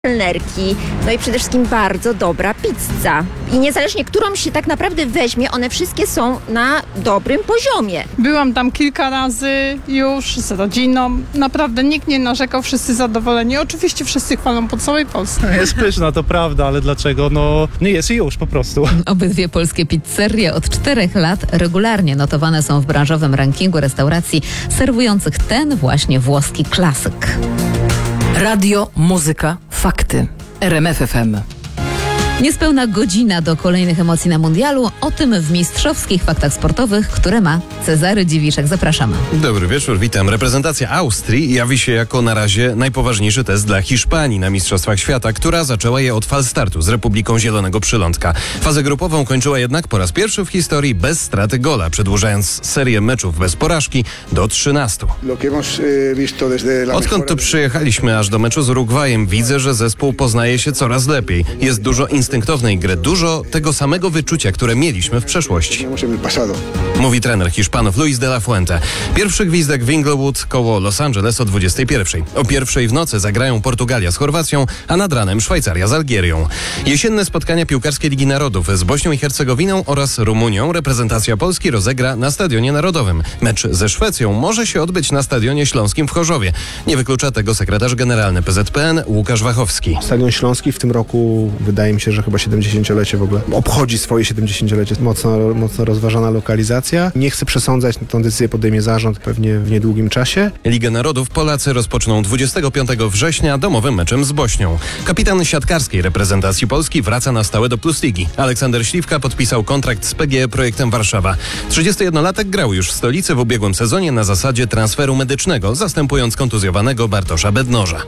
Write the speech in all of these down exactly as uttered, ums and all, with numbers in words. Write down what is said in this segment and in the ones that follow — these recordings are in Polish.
kelnerki, no i przede wszystkim bardzo dobra pizza. I niezależnie którą się tak naprawdę weźmie, one wszystkie są na dobrym poziomie. Byłam tam kilka razy już z rodziną. Naprawdę nikt nie narzekał, wszyscy zadowoleni. Oczywiście wszyscy chwalą po całej Polsce. Jest pyszna, to prawda, ale dlaczego? No nie jest i już po prostu. Obydwie polskie pizzerie od czterech lat regularnie notowane są w branżowym rankingu restauracji serwujących ten właśnie włoski klasyk. Radio, muzyka, fakty. R M F F M. Niespełna godzina do kolejnych emocji na mundialu. O tym w mistrzowskich faktach sportowych, które ma Cezary Dziwiszek. Zapraszamy. Dobry wieczór, witam. Reprezentacja Austrii jawi się jako na razie najpoważniejszy test dla Hiszpanii na Mistrzostwach Świata, która zaczęła je od falstartu z Republiką Zielonego Przylądka. Fazę grupową kończyła jednak po raz pierwszy w historii bez straty gola, przedłużając serię meczów bez porażki do trzynastu. Odkąd tu przyjechaliśmy aż do meczu z Urugwajem, widzę, że zespół poznaje się coraz lepiej. Jest dużo instynktownej gry, dużo tego samego wyczucia, które mieliśmy w przeszłości. Mówi trener Hiszpanów Luis de la Fuente. Pierwszy gwizdek w Inglewood koło Los Angeles o dwudziestej pierwszej. O pierwszej w nocy zagrają Portugalia z Chorwacją, a nad ranem Szwajcaria z Algierią. Jesienne spotkania piłkarskie Ligi Narodów z Bośnią i Hercegowiną oraz Rumunią reprezentacja Polski rozegra na Stadionie Narodowym. Mecz ze Szwecją może się odbyć na Stadionie Śląskim w Chorzowie. Nie wyklucza tego sekretarz generalny P Z P N Łukasz Wachowski. Stadion Śląski w tym roku wydaje mi się, że chyba siedemdziesięciolecie w ogóle obchodzi swoje siedemdziesięciolecie. Mocno, mocno rozważana lokalizacja. Nie chcę przesądzać, tę decyzję podejmie zarząd pewnie w niedługim czasie. Ligę Narodów Polacy rozpoczną dwudziestego piątego września domowym meczem z Bośnią. Kapitan siatkarskiej reprezentacji Polski wraca na stałe do Plus Ligi. Aleksander Śliwka podpisał kontrakt z P G E Projektem Warszawa. trzydziestojednolatek grał już w stolicy w ubiegłym sezonie na zasadzie transferu medycznego, zastępując kontuzjowanego Bartosza Bednoża.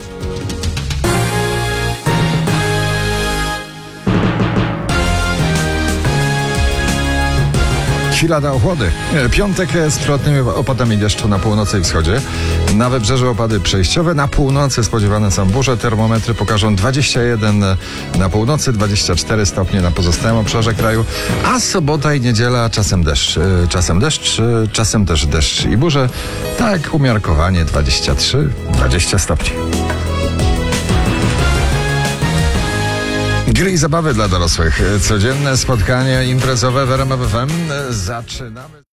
Chwila na ochłody. Piątek z przelotnymi opadami deszczu na północy i wschodzie. Na wybrzeżu opady przejściowe. Na północy spodziewane są burze. Termometry pokażą dwadzieścia jeden na północy, dwadzieścia cztery stopnie na pozostałym obszarze kraju. A sobota i niedziela czasem deszcz. Czasem deszcz, czasem też deszcz i burze. Tak umiarkowanie dwadzieścia trzy dwadzieścia stopni. Gry i zabawy dla dorosłych. Codzienne spotkanie imprezowe w R M F F M. Zaczynamy.